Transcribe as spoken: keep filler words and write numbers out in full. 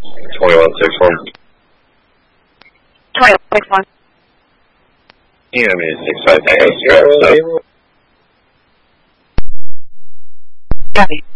twenty-one six one. twenty-one six one. You know, I mean, six five nine. Copy.